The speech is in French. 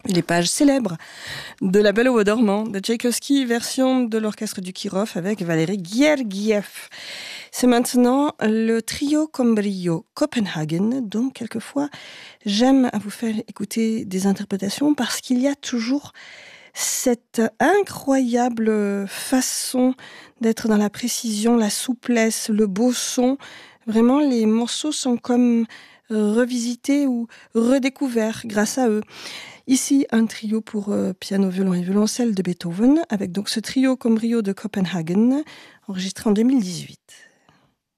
Les pages célèbres de La Belle au bois dormant de Tchaïkovski, version de l'orchestre du Kirov avec Valéry Gergiev. C'est maintenant le trio comme brio Copenhagen, dont quelquefois j'aime à vous faire écouter des interprétations parce qu'il y a toujours cette incroyable façon d'être dans la précision, la souplesse, le beau son. Vraiment, les morceaux sont comme revisités ou redécouverts grâce à eux. Ici, un trio pour piano, violon et violoncelle de Beethoven, avec donc ce trio comme brio de Copenhagen, enregistré en 2018.